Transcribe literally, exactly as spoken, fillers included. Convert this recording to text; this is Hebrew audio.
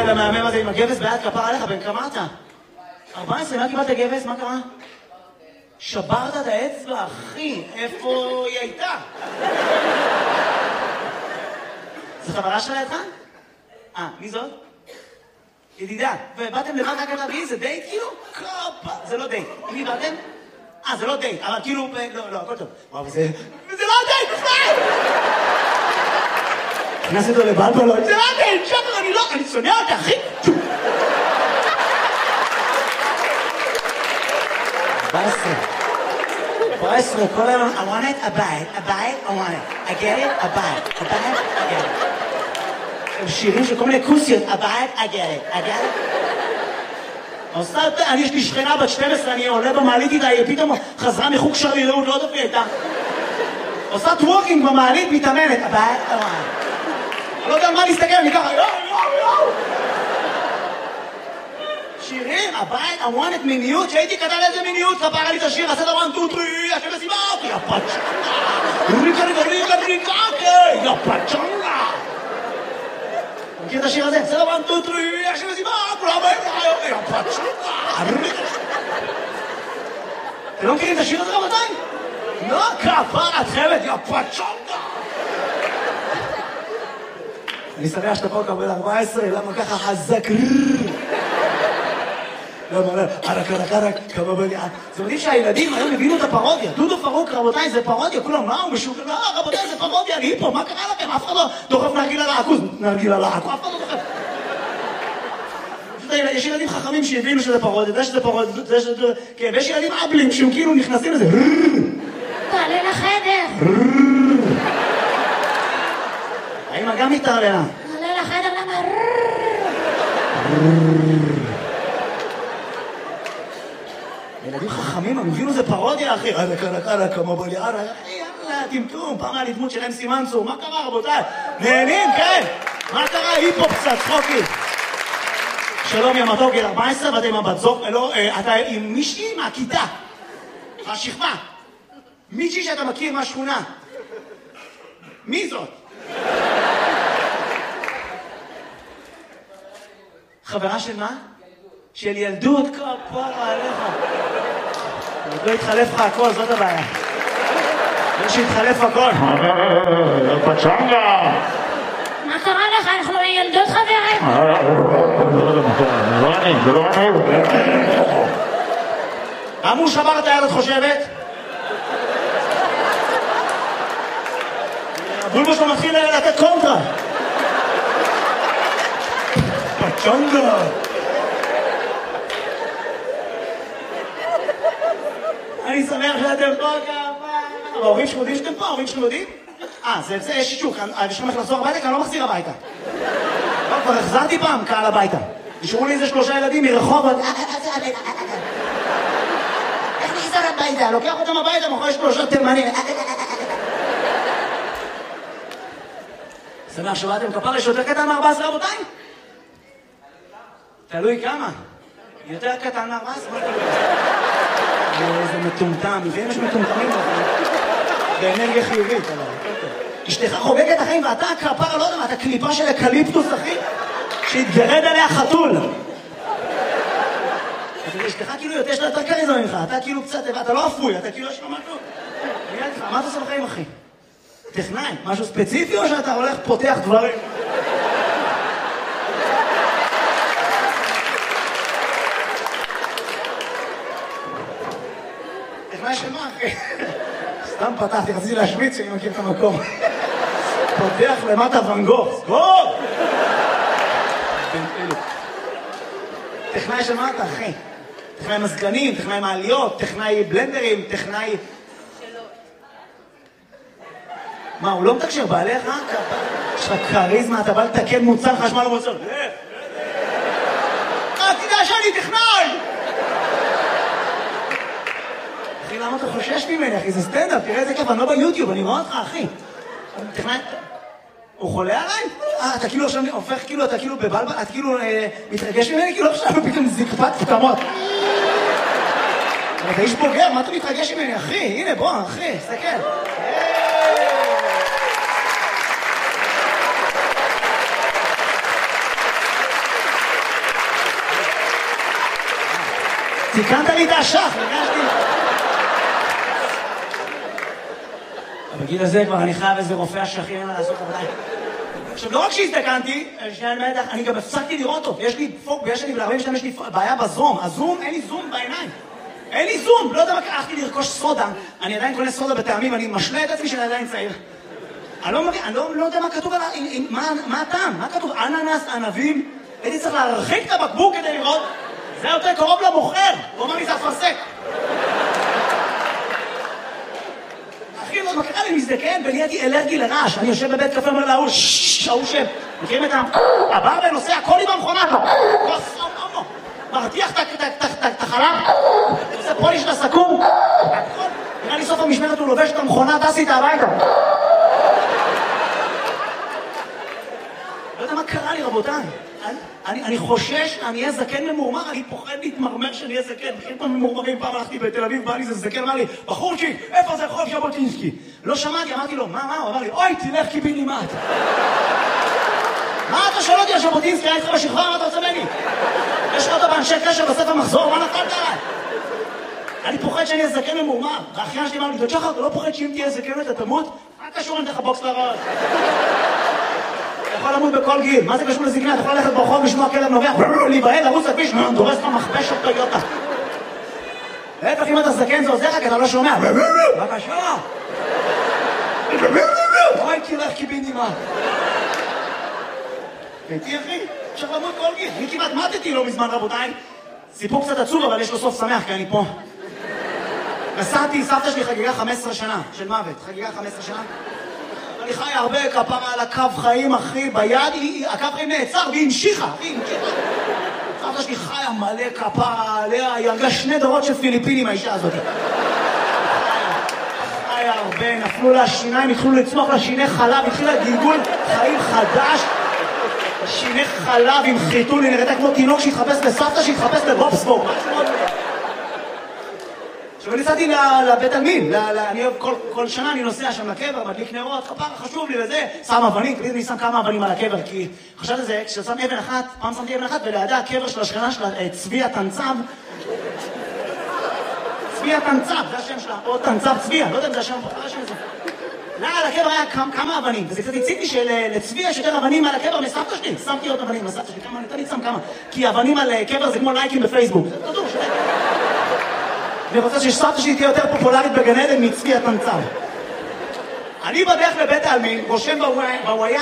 המאמם הזה עם הגבס ביד כפר עליך, בן כמה אתה? ארבע עשרה, מה קיבלת גבס? מה קרה? שברת את האצבע, אחי, איפה היא הייתה? זו חברה שלה איתך? אה, מי זאת? ידידה, ובאתם לבד רק על אבי, זה דייט כאילו? קופה, זה לא דייט. עם מי באתם? אה, זה לא דייט, אבל כאילו, לא, לא, הכל טוב. וואו, וזה, וזה לא דייט בכלל! נכנס אותו לבלבלות, זה לא דייט, שחר, אני לא, אני שונא אותה, אחי! ארבע עשרה. ארבע עשרה, כל היום, I want it, I buy it, I buy it, I want it. I get it, I buy it, I buy it, I get it. שירים של כל מיני כוסיות, I buy it, I get it, I get it. עושה, אני יש לי שכנה בת שתים עשרה, אני עולה במעלית איתה, היא פתאום חזרה מחוג שרי, לא עוד אופי איתה. עושה טוורקינג במעלית, מתאמנת, I buy it, I want it. אני לא יודע על מה להסתכל, אני ככה, יואו, יואו, יואו. שירים, הבית, I want it מיניות, שהייתי קטן איזה מיניות, כפרה לי את השיר, עשה את הוואן, טו, טרי, השם הסיבה, יא פצ'נגה, ריקה, ריקה, ריקה, ריקה, יא פצ'נגה. מכיר את השיר הזה? עשה את הוואן, טו, טרי, השם הסיבה, כולם באים לך, יא פצ'נגה, ריקה. אתם לא מכירים את השיר הזה רבותיי? לא, כפרה, את חייבת, יא פצ'נגה. אני שמח שאתה פה קבל ארבע עשרה, למה ככה חזק? למה לא? ערק, ערק, ערק, כמה בליעה. זה מדהים שהילדים היום הבינו את הפרודיה. דודו פרוק, רבותיי, זה פרודיה. כולם, מה הוא משוגע? לא, רבותיי, זה פרודיה. אני פה, מה קרה לכם? אף אחד לא דוחף נרגילה לעכו. נרגילה לעכו, אף אחד לא דוחף. יש ילדים חכמים שהבינו שזה פרודיה, זה שזה פרודיה, זה שזה... כן, ויש ילדים אבלים שהם כאילו נכנסים לזה. תעלה לחדר. האמא גם מתערללה. תעלה לחדר, למה? ילדים חכמים, הם הבינו זה פרודיה, אחי. עלק, עלק, עלק, כמה בליעה, אחי, יאללה, טמטום, פעם היה לי דמות של אמסי מנסור, מה קרה, רבותיי? נהנים, כן? מה קרה? היפ-הופ קצת, צחוקים. שלום, יא מתוק, גיל ארבע עשרה, ואתה עם הבת זוג, לא, אתה עם מישהי מהכיתה, מהשכבה. מישהי שאתה מכיר מהשכונה. מי זאת? חברה של מה? של ילדות, כפרה עליך. עוד לא התחלף לך הכל, זאת הבעיה. לא שהתחלף הכל. פצ'נגה! מה קרה לך? אנחנו ילדות חברים. זה לא אני, זה לא אני. למה הוא שבר את היד, את חושבת? הבולבו שלו מתחיל לתת קונטרה. פצ'נגה! אני שמח שאתם פה כמה... ההורים שלכם יודעים שאתם פה? ההורים שלכם יודעים? אה, זה יש שישוק, אני שלכם איך לחזור הביתה, כי אני לא מחזיר הביתה. לא, כבר החזרתי פעם קהל הביתה. נשארו לי איזה שלושה ילדים מרחוב... איך נחזור הביתה? לוקח אותם הביתה, מאחורי שלושה תימנים. שמח שבאתם כפר, יש יותר קטן מ-ארבע עשרה רבותיי? תלוי כמה. יותר קטן מ-ארבע עשרה? איזה מטומטם, לפעמים יש מטומטמים באנרגיה חיובית, אבל אשתך חוגגת החיים ואתה כפרה, לא יודע מה, אתה קליפה של אקליפטוס, אחי, שהתגרד עליה חתול. אשתך כאילו יותר שאתה יותר כריזמה ממך, אתה כאילו קצת, אתה לא אפוי, אתה כאילו יש לו משהו. מה אתה עושה בחיים, אחי? טכנאי, משהו ספציפי או שאתה הולך פותח דברים? טכנאי של מה, אחי? סתם פתחתי, רציתי להשוויץ שאני מכיר את המקום. פותח למטה ואן גוך, סגור! טכנאי של מה אתה, אחי? טכנאי מזגנים, טכנאי מעליות, טכנאי בלנדרים, טכנאי... מה, הוא לא מתקשר בעליך? יש לך קריזמה, אתה בא לתקן מוצר חשמל או מוצר? אה, תדע שאני טכנאי! אחי, למה אתה חושש ממני, אחי? זה סטנדאפ, תראה איזה כיף, אני לא ביוטיוב, אני רואה אותך, אחי. טכנאי... הוא חולה עליי? אה, אתה כאילו עכשיו הופך, כאילו, אתה כאילו בבלבל, אתה כאילו מתרגש ממני, כאילו עכשיו פתאום זקפת פתמות. אבל אתה איש בוגר, מה אתה מתרגש ממני, אחי? הנה, בוא, אחי, סתכל. תיקנת לי את האשך, הרגשתי. בגיל הזה כבר אני חייב איזה רופא אשכים לעשות עבודה. עכשיו, לא רק שהזדקנתי, אני גם הפסקתי לראות טוב. יש לי פוק, ויש לי ב-ארבעים שתיים, יש לי בעיה בזום. הזום, אין לי זום בעיניים. אין לי זום, לא יודע מה, הלכתי לרכוש סודה. אני עדיין קונה סודה בטעמים, אני משלה את עצמי שאני עדיין צעיר. אני לא מבין, אני לא יודע מה כתוב על ה... מה הטעם? מה כתוב? אננס, ענבים? הייתי צריך להרחיק את הבקבוק כדי לראות. זה יותר קרוב למוכר. הוא אומר לי, זה אפרסק. אחי, לא, מה קרה לי מזדקן ונהייתי אלרגי לרעש. אני יושב בבית קפה, אומר להוא, שהוא שם. מכירים את ה... הבא ונוסע הכל עם המכונה. מרתיח את החלב. עושה פוליש לסכו"ם. נראה לי סוף המשמרת הוא לובש את המכונה, טסי את הביתה. לא יודע מה קרה לי, רבותיי. אני, אני חושש, אני אהיה זקן ממורמר, אני פוחד להתמרמר שאני אהיה זקן. בכיר פעם ממורמרים, פעם הלכתי בתל אביב, בא לי זה זקן, אמר לי, בחורצ'יק, איפה זה רחוב ז'בוטינסקי? לא שמעתי, אמרתי לו, מה, מה? הוא אמר לי, אוי, תלך קיבינימט. מה אתה שואל אותי על ז'בוטינסקי? היה איתך בשכבה, מה אתה רוצה ממני? יש לך אותו באנשי קשר בספר מחזור, מה נתת עליי? אני פוחד שאני אהיה זקן ממורמר. והאחיין שלי אמר לי, דוד, אתה לא פוחד שאם תהיה זקן אתה תמות? מה קשור אם תלך בוקס לראש? אתה יכול למות בכל גיל, מה זה קשור לזקנה? אתה יכול ללכת ברחוב, לשמוע כלב נובח, להיבהל, לרוץ לכביש, דורס לך מכבש אותו יוטה. להפך, אם אתה זקן זה עוזר לך, אתה לא שומע. בבקשה. אוי, תלך קיבינימט. הייתי אחי, אפשר למות כל גיל. אני כמעט מתתי לא מזמן, רבותיי. סיפור קצת עצוב, אבל יש לו סוף שמח, כי אני פה. נסעתי, סבתא שלי חגיגה חמש עשרה שנה של מוות, חגיגה חמש עשרה שנה. אני חי הרבה, כפרה על הקו חיים, אחי, ביד, הקו חיים נעצר, והיא המשיכה, היא המשיכה. סבתא שלי חיה מלא כפרה עליה, היא הרגה שני דורות של פיליפינים, האישה הזאת. חיה הרבה, נפלו לה שיניים, התחילו לצמוח לה שיני חלב, התחילה גלגול חיים חדש. שיני חלב עם חיתול, היא נראתה כמו תינוק שהתחפש לסבתא, שהתחפש לבובספורט. עכשיו אני נסעתי לבית עלמין, אני אוהב, כל שנה אני נוסע שם לקבר, מדליק נרות, כפרה חשוב לי וזה, שם אבנים, תמיד אני שם כמה אבנים על הקבר, כי חשבתי זה, כששם אבן אחת, פעם שמתי אבן אחת, ולידה הקבר של השכנה שלה, צביה תנצב, צביה תנצב, זה השם שלה, או תנצב צביה, לא יודע אם זה השם, זה השם הזה. לא, על הקבר היה כמה אבנים, וזה קצת הציתי שלצביה יש יותר אבנים על הקבר מסבתא שלי, שמתי עוד אבנים לסבתא שלי, כמה, אני תמיד שם כמה, כי אבנים על קבר זה כמו לייקים בפייסבוק, זה כזור, אני רוצה שסבתא שלי תהיה יותר פופולרית בגן עדן מצבי התנצב. אני בדרך לבית העלמין, רושם בוויה